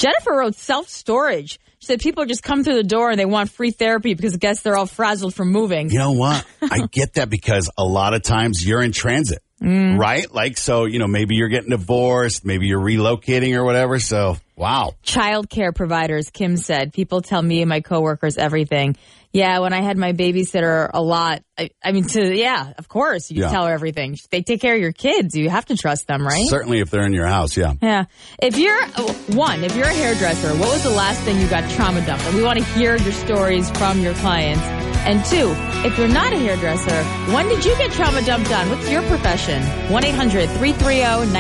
Jennifer wrote self-storage. She said people just come through the door and they want free therapy because I guess they're all frazzled from moving. You know what? I get that because a lot of times you're in transit, right? Like, so, maybe you're getting divorced, maybe you're relocating or whatever. So, wow. Child care providers, Kim said. People tell me and my coworkers everything. Yeah, when I had my babysitter a lot, of course, you tell her everything. They take care of your kids. You have to trust them, right? Certainly if they're in your house, yeah. Yeah. If you're a hairdresser, what was the last thing you got trauma dumped? And we want to hear your stories from your clients. And 2, if you're not a hairdresser, when did you get trauma dumped on? What's your profession? 1-800-330-9